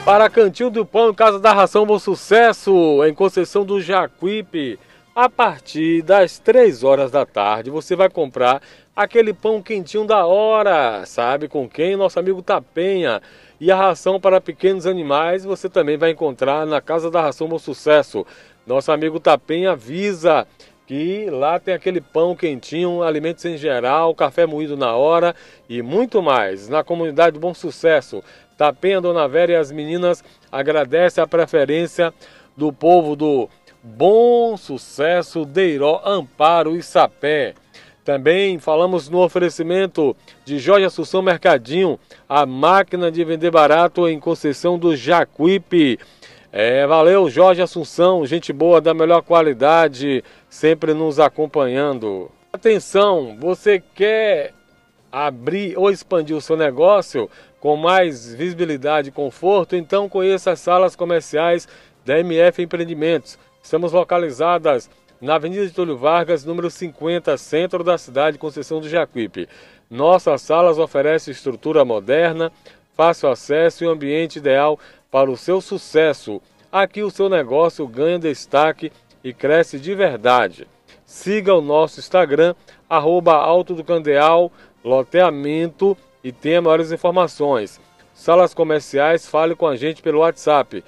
Para Cantinho do Pão, Casa da Ração, Bom Sucesso, em Conceição do Jacuípe. A partir das 3 horas da tarde, você vai comprar aquele pão quentinho da hora, sabe com quem? Nosso amigo Tapenha. E a ração para pequenos animais você também vai encontrar na Casa da Ração, Bom Sucesso. Nosso amigo Tapenha avisa que lá tem aquele pão quentinho, alimentos em geral, café moído na hora e muito mais. Na comunidade Bom Sucesso, Tapenha, Dona Vera e as meninas agradecem a preferência do povo do Bom Sucesso, Deiró, Amparo e Sapé. Também falamos no oferecimento de Jorge Assunção Mercadinho, a máquina de vender barato em Conceição do Jacuípe. Valeu, Jorge Assunção, gente boa da melhor qualidade, sempre nos acompanhando. Atenção, você quer abrir ou expandir o seu negócio com mais visibilidade e conforto? Então conheça as salas comerciais da MF Empreendimentos. Estamos localizadas na Avenida Getúlio Vargas, número 50, centro da cidade de Conceição do Jacuípe. Nossas salas oferecem estrutura moderna, fácil acesso e um ambiente ideal para o seu sucesso. Aqui o seu negócio ganha destaque e cresce de verdade. Siga o nosso Instagram, @Alto do Candeal, loteamento, e tenha maiores informações. Salas comerciais, fale com a gente pelo WhatsApp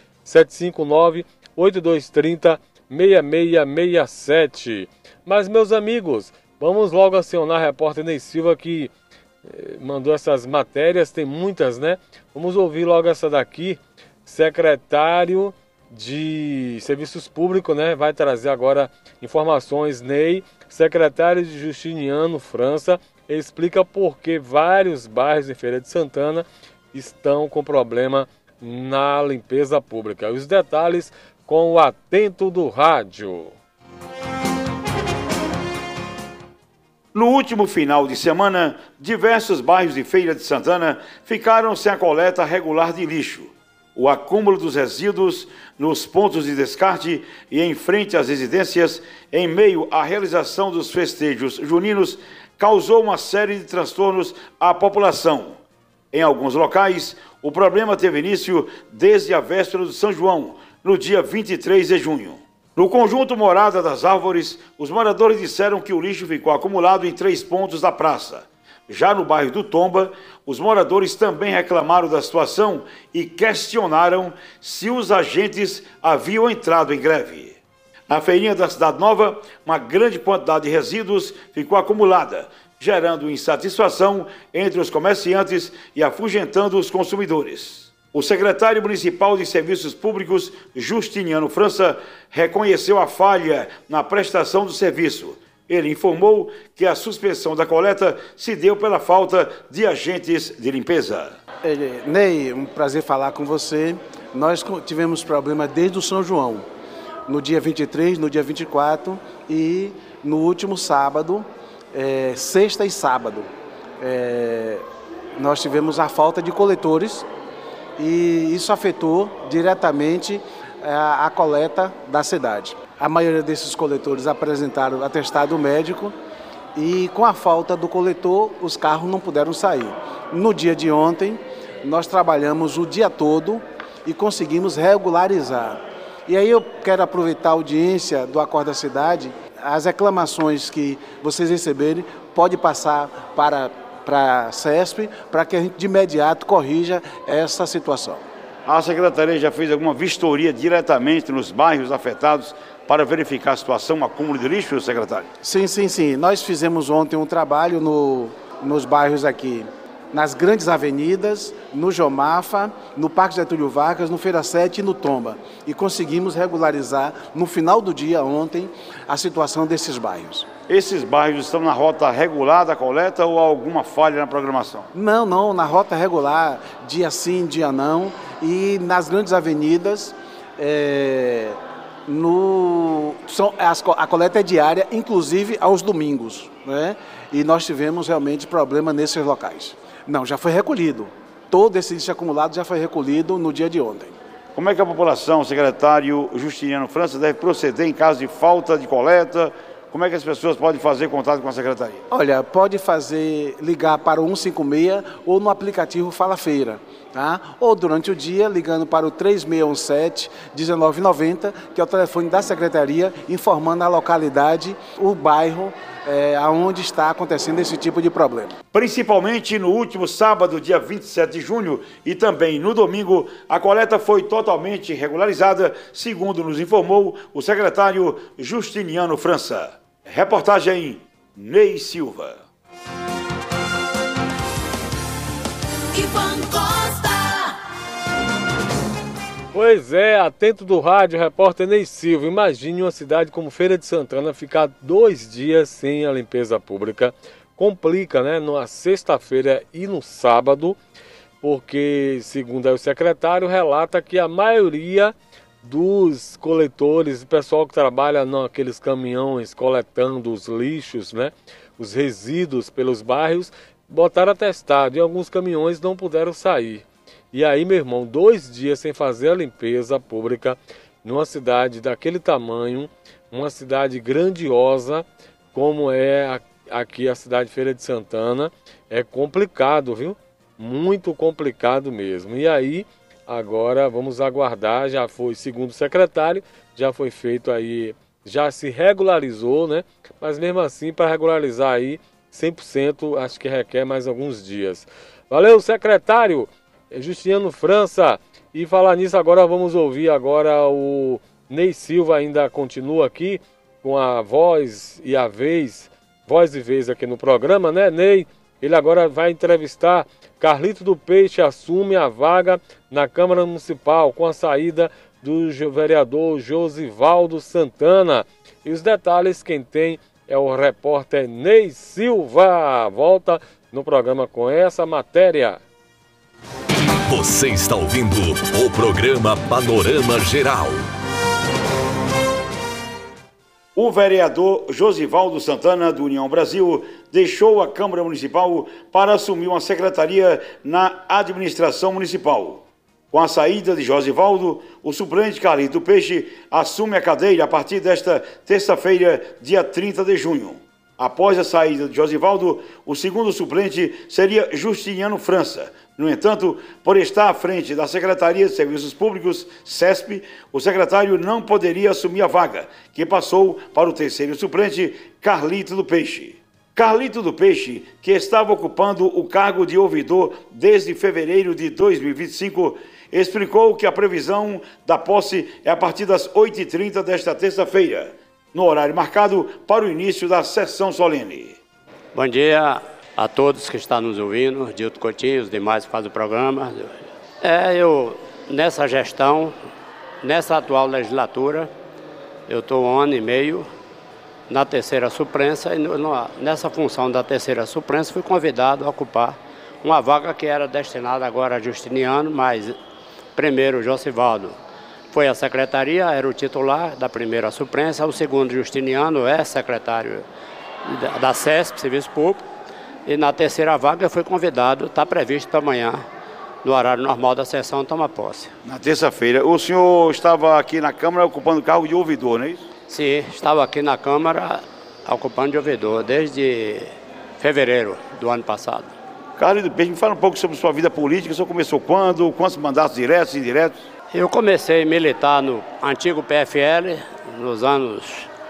759-8230-6667. Mas, meus amigos, vamos logo acionar a repórter Ney Silva, que mandou essas matérias, tem muitas, né? Vamos ouvir logo essa daqui. Secretário de Serviços Públicos, né? Vai trazer agora informações. Ney, secretário de Justiniano França, explica por que vários bairros em Feira de Santana estão com problema na limpeza pública. Os detalhes com o Atento do Rádio. No último final de semana, diversos bairros de Feira de Santana ficaram sem a coleta regular de lixo. O acúmulo dos resíduos nos pontos de descarte e em frente às residências, em meio à realização dos festejos juninos, causou uma série de transtornos à população. Em alguns locais, o problema teve início desde a véspera do São João, no dia 23 de junho. No conjunto Morada das Árvores, os moradores disseram que o lixo ficou acumulado em 3 pontos da praça. Já no bairro do Tomba, os moradores também reclamaram da situação e questionaram se os agentes haviam entrado em greve. Na feirinha da Cidade Nova, uma grande quantidade de resíduos ficou acumulada, gerando insatisfação entre os comerciantes e afugentando os consumidores. O secretário municipal de Serviços Públicos, Justiniano França, reconheceu a falha na prestação do serviço. Ele informou que a suspensão da coleta se deu pela falta de agentes de limpeza. Ney, um prazer falar com você. Nós tivemos problema desde o São João, no dia 23, no dia 24 e no último sábado, sexta e sábado. Nós tivemos a falta de coletores e isso afetou diretamente a coleta da cidade. A maioria desses coletores apresentaram atestado médico e com a falta do coletor, os carros não puderam sair. No dia de ontem, nós trabalhamos o dia todo e conseguimos regularizar. E aí eu quero aproveitar a audiência do Acorda Cidade, as reclamações que vocês receberem, pode passar para a CESP, para que a gente de imediato corrija essa situação. A Secretaria já fez alguma vistoria diretamente nos bairros afetados para verificar a situação, o acúmulo de lixo, secretário? Sim. Nós fizemos ontem um trabalho nos bairros aqui, nas grandes avenidas, no Jomafa, no Parque Getúlio Vargas, no Feira 7 e no Tomba. E conseguimos regularizar, no final do dia ontem, a situação desses bairros. Esses bairros estão na rota regular da coleta ou há alguma falha na programação? Não, na rota regular, dia sim, dia não. E nas grandes avenidas, a coleta é diária, inclusive aos domingos, né? E nós tivemos realmente problema nesses locais. Não, já foi recolhido. Todo esse lixo acumulado já foi recolhido no dia de ontem. Como é que a população, secretário Justiniano França, deve proceder em caso de falta de coleta como é que as pessoas podem fazer contato com a secretaria? Olha, pode ligar para o 156 ou no aplicativo Fala Feira, tá? Ou durante o dia ligando para o 3617-1990, que é o telefone da secretaria, informando a localidade, o bairro, aonde está acontecendo esse tipo de problema. Principalmente no último sábado, dia 27 de junho, e também no domingo, a coleta foi totalmente regularizada, segundo nos informou o secretário Justiniano França. Reportagem Ney Silva. Ivan Costa. Pois é, atento do rádio, repórter Ney Silva. Imagine uma cidade como Feira de Santana ficar 2 dias sem a limpeza pública. Complica, né? Na sexta-feira e no sábado, porque, segundo o secretário, relata que a maioria dos coletores, o pessoal que trabalha naqueles caminhões coletando os lixos, né? Os resíduos pelos bairros, botaram atestado e alguns caminhões não puderam sair. E aí, meu irmão, 2 dias sem fazer a limpeza pública numa cidade daquele tamanho, uma cidade grandiosa como é aqui a cidade de Feira de Santana, é complicado, viu? Muito complicado mesmo. E aí, agora vamos aguardar, já foi, segundo o secretário, já foi feito aí, já se regularizou, né? Mas mesmo assim, para regularizar aí 100%, acho que requer mais alguns dias. Valeu, secretário Justiniano França. E falar nisso, agora vamos ouvir agora o Ney Silva, ainda continua aqui com a voz e vez aqui no programa, né, Ney? Ele agora vai entrevistar Carlito do Peixe, assume a vaga na Câmara Municipal com a saída do vereador Josivaldo Santana. E os detalhes quem tem é o repórter Ney Silva. Volta no programa com essa matéria. Você está ouvindo o programa Panorama Geral. O vereador Josivaldo Santana, do União Brasil, deixou a Câmara Municipal para assumir uma secretaria na administração municipal. Com a saída de Josivaldo, o suplente Carlito do Peixe assume a cadeira a partir desta terça-feira, dia 30 de junho. Após a saída de Josivaldo, o segundo suplente seria Justiniano França. No entanto, por estar à frente da Secretaria de Serviços Públicos, SESP, o secretário não poderia assumir a vaga, que passou para o terceiro suplente, Carlito do Peixe. Carlito do Peixe, que estava ocupando o cargo de ouvidor desde fevereiro de 2025, explicou que a previsão da posse é a partir das 8h30 desta terça-feira, no horário marcado para o início da sessão solene. Bom dia a todos que estão nos ouvindo, Dilto Coutinho, os demais que fazem o programa. Eu, nessa gestão, nessa atual legislatura, eu estou 1 ano e meio na terceira suprença, e nessa função da terceira suprença fui convidado a ocupar uma vaga que era destinada agora a Justiniano, mas primeiro o Josivaldo foi à secretaria, era o titular da primeira suprença, o segundo Justiniano é secretário da SESP, Serviço Público, e na terceira vaga foi convidado, está previsto para amanhã, no horário normal da sessão, toma posse. Na terça-feira, o senhor estava aqui na Câmara ocupando o cargo de ouvidor, não é isso? Sim, estava aqui na Câmara ocupando de ouvidor desde fevereiro do ano passado. Carlito, me fala um pouco sobre sua vida política. O senhor começou quando? Quantos mandatos diretos e indiretos? Eu comecei a militar no antigo PFL, nos anos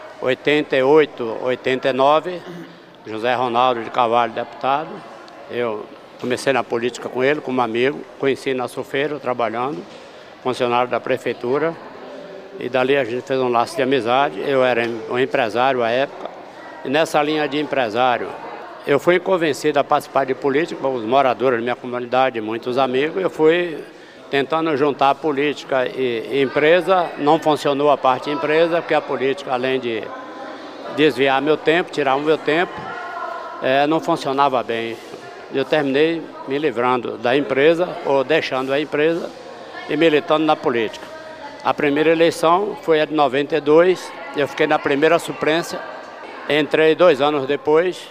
88, 89, José Ronaldo de Carvalho, deputado. Eu comecei na política com ele, como amigo, conheci na Sofeira, trabalhando, funcionário da prefeitura, e dali a gente fez um laço de amizade. Eu era um empresário à época, e nessa linha de empresário, eu fui convencido a participar de política, os moradores da minha comunidade, muitos amigos, eu fui tentando juntar a política e empresa. Não funcionou a parte empresa, porque a política, além de desviar meu tempo, tirar o meu tempo, não funcionava bem. Eu terminei me livrando da empresa, ou deixando a empresa e militando na política. A primeira eleição foi a de 92, eu fiquei na primeira suplência, entrei 2 anos depois,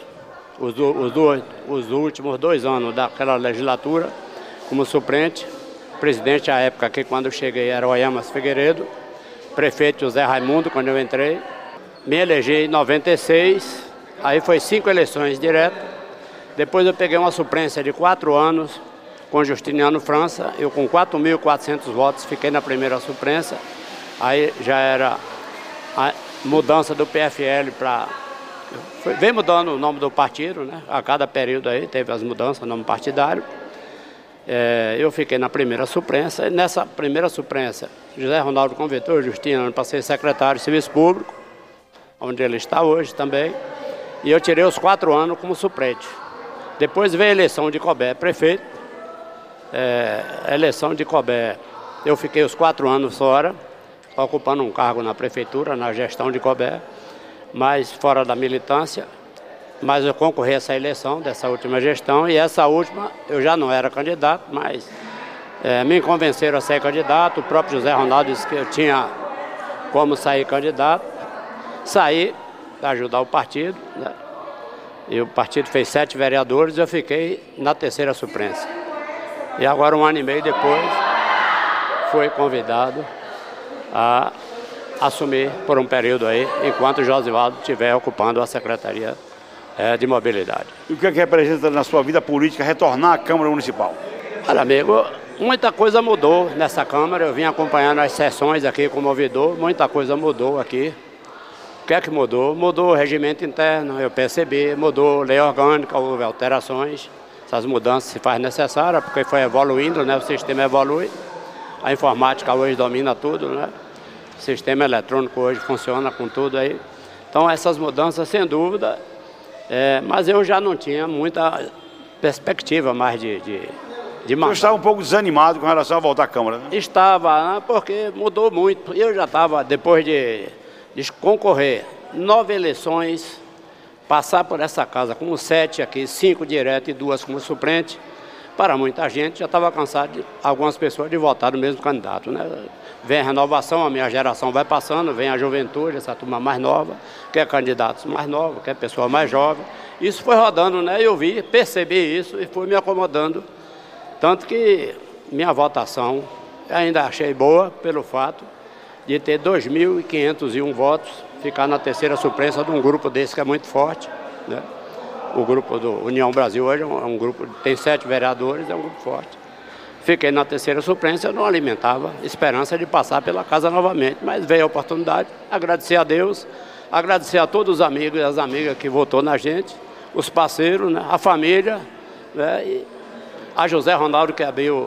os últimos 2 anos daquela legislatura, como suplente. Presidente, à época que quando eu cheguei era o Ayamas Figueiredo, prefeito José Raimundo, quando eu entrei. me elegi em 96, aí foi 5 eleições diretas. Depois eu peguei uma suplência de 4 anos com Justiniano França. Eu com 4.400 votos fiquei na primeira suplência. Aí já era a mudança do PFL para... Vem mudando o nome do partido, né? A cada período aí teve as mudanças, nome partidário. Eu fiquei na primeira suplência. E nessa primeira suplência, José Ronaldo convidou o Justiniano para ser secretário de Serviço Público, onde ele está hoje também. E eu tirei os 4 anos como suplente. Depois veio a eleição de Cobé, prefeito. A eleição de Cobé, eu fiquei os 4 anos fora, ocupando um cargo na prefeitura, na gestão de Cobé, mas fora da militância. Mas eu concorri a essa eleição, dessa última gestão, e essa última eu já não era candidato, mas me convenceram a ser candidato. O próprio José Ronaldo disse que eu tinha como sair candidato. Saí para ajudar o partido, né? E o partido fez 7 vereadores e eu fiquei na terceira suplência. E agora, 1 ano e meio depois, fui convidado a assumir por um período aí, enquanto o Josivaldo estiver ocupando a Secretaria de Mobilidade. E o que é que representa na sua vida política retornar à Câmara Municipal? Olha, amigo, muita coisa mudou nessa Câmara. Eu vim acompanhando as sessões aqui como ouvidor, muita coisa mudou aqui. O que é que mudou? Mudou o regimento interno, eu percebi, mudou lei orgânica, houve alterações. Essas mudanças se faz necessária, porque foi evoluindo, né? O sistema evolui. A informática hoje domina tudo, né? O sistema eletrônico hoje funciona com tudo aí. Então, essas mudanças, sem dúvida, mas eu já não tinha muita perspectiva mais de Eu estava um pouco desanimado com relação a voltar à Câmara, né? Estava, né? Porque mudou muito. Eu já estava, depois de concorrer 9 eleições, passar por essa casa com 7 aqui, 5 direto e 2 como suplente, para muita gente, já estava cansado de algumas pessoas de votar no mesmo candidato, né? Vem a renovação, a minha geração vai passando, vem a juventude, essa turma mais nova, quer candidatos mais novos, quer pessoa mais jovem. Isso foi rodando, né? Eu vi, percebi isso e fui me acomodando. Tanto que minha votação ainda achei boa pelo fato de ter 2.501 votos, ficar na terceira suplência de um grupo desse que é muito forte, né? O grupo do União Brasil hoje é um grupo, tem 7 vereadores, é um grupo forte. Fiquei na terceira suplência, eu não alimentava esperança de passar pela casa novamente, mas veio a oportunidade. Agradecer a Deus, agradecer a todos os amigos e as amigas que votou na gente, os parceiros, né? A família, né? E a José Ronaldo que abriu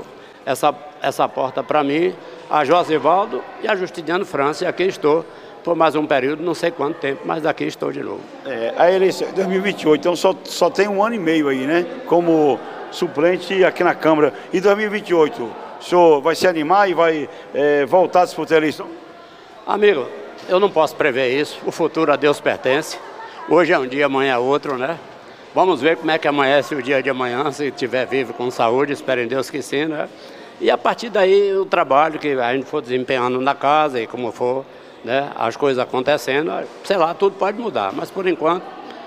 essa porta para mim, a Josivaldo e a Justiniano França, e aqui estou por mais um período, não sei quanto tempo, mas aqui estou de novo. A eleição de 2028, então só tem 1 ano e meio aí, né? Como suplente aqui na Câmara. E 2028, o senhor vai se animar e vai voltar a disputar a eleição? Amigo, eu não posso prever isso, o futuro a Deus pertence. Hoje é um dia, amanhã é outro, né? Vamos ver como é que amanhece o dia de amanhã, se estiver vivo com saúde, espero em Deus que sim, né? E a partir daí o trabalho que a gente for desempenhando na casa e como for, né, as coisas acontecendo, sei lá, tudo pode mudar, mas por enquanto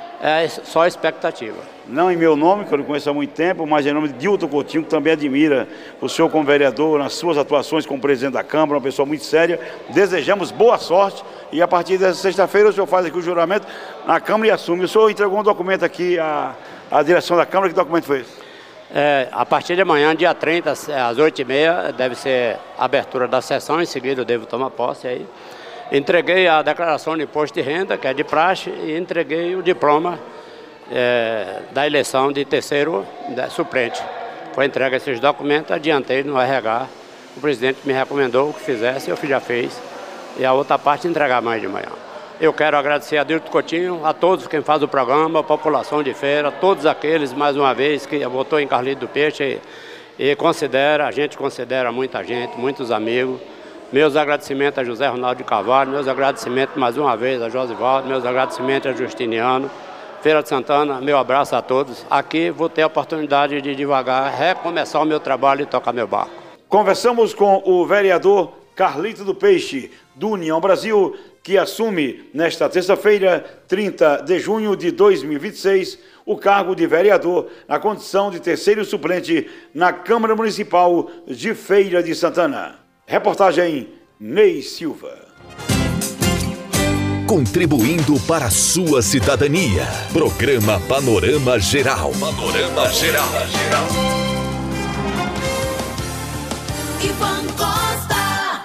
é só expectativa. Não em meu nome, que eu não conheço há muito tempo, mas em nome de Dilton Coutinho, que também admira o senhor como vereador, nas suas atuações como presidente da Câmara, uma pessoa muito séria. Desejamos boa sorte e a partir dessa sexta-feira o senhor faz aqui o juramento na Câmara e assume. O senhor entregou um documento aqui à direção da Câmara, que documento foi esse? A partir de amanhã, dia 30, às 8h30, deve ser a abertura da sessão, em seguida eu devo tomar posse aí. Entreguei a declaração de imposto de renda, que é de praxe, e entreguei o diploma da eleição de terceiro suplente. Foi entregue esses documentos, adiantei no RH. O presidente me recomendou que fizesse, eu já fiz. E a outra parte entregar amanhã de manhã. Eu quero agradecer a Dilton Coutinho, a todos quem faz o programa, a população de Feira, todos aqueles, mais uma vez, que votou em Carlito do Peixe e a gente considera muita gente, muitos amigos. Meus agradecimentos a José Ronaldo de Carvalho, meus agradecimentos mais uma vez a Josivaldo, meus agradecimentos a Justiniano, Feira de Santana, meu abraço a todos. Aqui vou ter a oportunidade de devagar recomeçar o meu trabalho e tocar meu barco. Conversamos com o vereador Carlito do Peixe, do União Brasil, que assume nesta terça-feira, 30 de junho de 2026, o cargo de vereador na condição de terceiro suplente na Câmara Municipal de Feira de Santana. Reportagem Ney Silva. contribuindo para a sua cidadania. Programa Panorama Geral. Panorama Geral. Ivan Costa.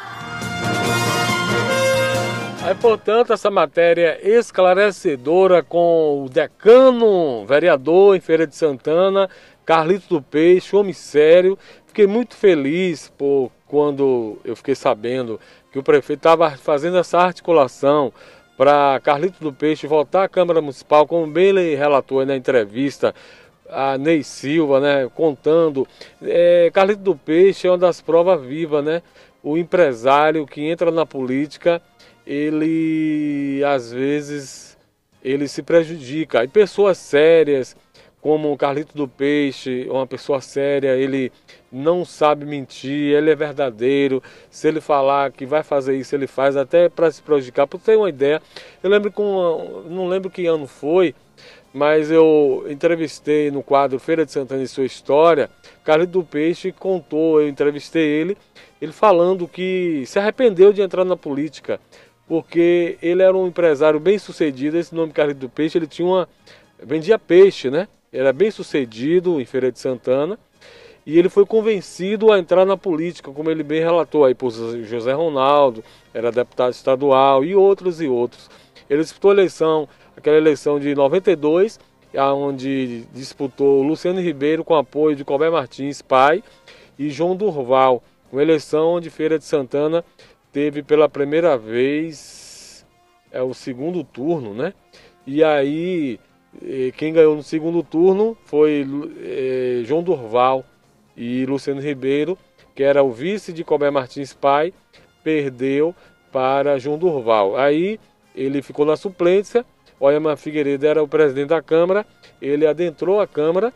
Aí, portanto, essa matéria esclarecedora com o decano, vereador em Feira de Santana, Carlito do Peixe, homem sério. Fiquei muito feliz quando eu fiquei sabendo que o prefeito estava fazendo essa articulação para Carlito do Peixe voltar à Câmara Municipal, como bem ele relatou aí na entrevista a Ney Silva, né, contando. Carlito do Peixe é uma das provas vivas, né? O empresário que entra na política, ele às vezes ele se prejudica. E pessoas sérias, como o Carlito do Peixe, uma pessoa séria, ele não sabe mentir, ele é verdadeiro. Se ele falar que vai fazer isso, ele faz até para se prejudicar. Para ter uma ideia, eu lembro não lembro que ano foi, mas eu entrevistei no quadro Feira de Santana e Sua História, Carlito do Peixe contou, eu entrevistei ele falando que se arrependeu de entrar na política, porque ele era um empresário bem sucedido. Esse nome Carlito do Peixe, ele vendia peixe, né? Era bem sucedido em Feira de Santana, e ele foi convencido a entrar na política, como ele bem relatou aí por José Ronaldo, era deputado estadual e outros. Ele disputou a eleição, aquela eleição de 92, onde disputou Luciano Ribeiro com apoio de Colbert Martins, pai, e João Durval, uma eleição onde Feira de Santana teve pela primeira vez o segundo turno, né? E aí quem ganhou no segundo turno foi João Durval, e Luciano Ribeiro, que era o vice de Colbert Martins pai, perdeu para João Durval. Aí ele ficou na suplência. Oyama Figueiredo era o presidente da Câmara, ele adentrou a Câmara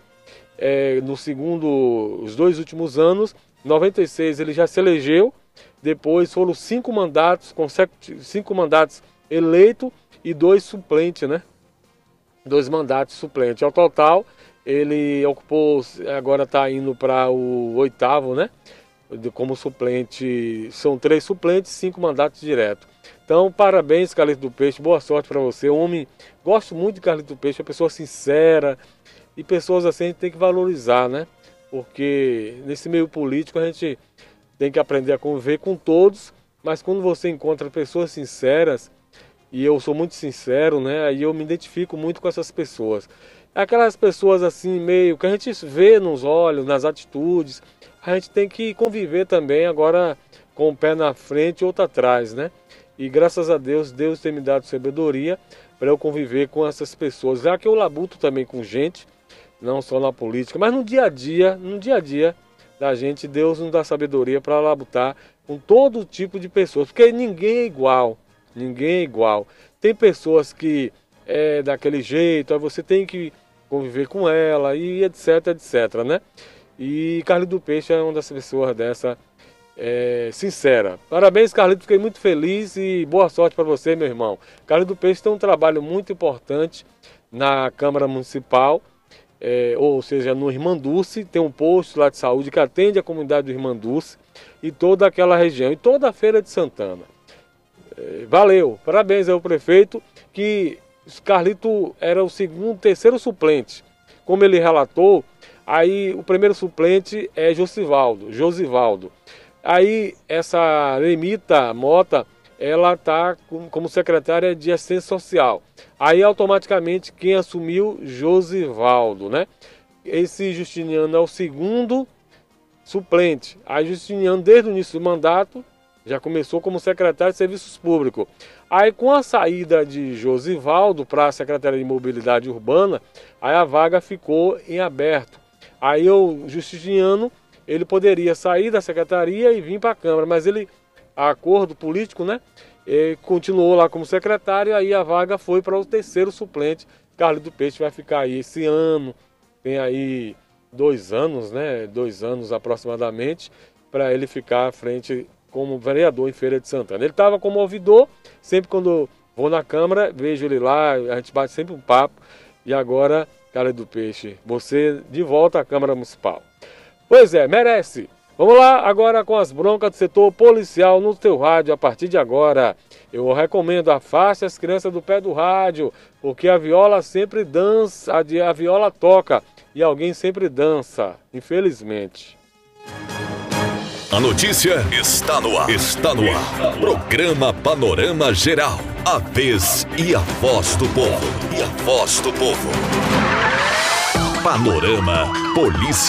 os 2 últimos anos. Em 96 ele já se elegeu, depois foram 5 mandatos consecutivos, 5 mandatos eleito e 2 suplentes, né? 2 mandatos suplentes. Ao total, ele ocupou, agora está indo para o 8º, né? Como suplente, são 3 suplentes, 5 mandatos diretos. Então, parabéns, Carlito do Peixe, boa sorte para você. Homem, gosto muito de Carlito do Peixe, é uma pessoa sincera, e pessoas assim a gente tem que valorizar, né? Porque nesse meio político a gente tem que aprender a conviver com todos, mas quando você encontra pessoas sinceras, e eu sou muito sincero, né? Aí eu me identifico muito com essas pessoas. Aquelas pessoas assim, meio que a gente vê nos olhos, nas atitudes, a gente tem que conviver também agora com o pé na frente e outro atrás, né? E graças a Deus, Deus tem me dado sabedoria para eu conviver com essas pessoas. Já que eu labuto também com gente, não só na política, mas no dia a dia da gente, Deus nos dá sabedoria para labutar com todo tipo de pessoas, porque ninguém é igual. Ninguém é igual. Tem pessoas que é daquele jeito, aí você tem que conviver com ela e etc, né? E Carlito do Peixe é uma das pessoas dessa sincera. Parabéns, Carlito, fiquei muito feliz e boa sorte para você, meu irmão. Carlito do Peixe tem um trabalho muito importante na Câmara Municipal, ou seja, no Irmanduce, tem um posto lá de saúde que atende a comunidade do Irmanduce e toda aquela região, e toda a Feira de Santana. Valeu, parabéns ao prefeito, que Carlito era o terceiro suplente, como ele relatou. Aí o primeiro suplente é Josivaldo. Aí essa Lemita Mota, ela está como secretária de Assistência Social. Aí automaticamente quem assumiu, Josivaldo, né? Esse Justiniano é o segundo suplente. Aí Justiniano, desde o início do mandato, já começou como secretário de Serviços Públicos. Aí com a saída de Josivaldo para a Secretaria de Mobilidade Urbana, aí a vaga ficou em aberto. Aí o Justiniano, ele poderia sair da secretaria e vir para a Câmara, mas ele, a acordo político, né, continuou lá como secretário, aí a vaga foi para o terceiro suplente. Carlito do Peixe vai ficar aí esse ano, tem aí 2 anos, né, 2 anos aproximadamente, para ele ficar à frente como vereador em Feira de Santana. Ele estava como ouvidor, sempre quando vou na Câmara, vejo ele lá, a gente bate sempre um papo, e agora, Carlito do Peixe, você de volta à Câmara Municipal. Pois é, merece. Vamos lá, agora com as broncas do setor policial no teu rádio a partir de agora. Eu recomendo, afaste as crianças do pé do rádio, porque a viola sempre dança, a viola toca e alguém sempre dança, infelizmente. A notícia está no ar. Está no ar. Programa Panorama Geral. A vez e a voz do povo. E a voz do povo. Panorama Polícia.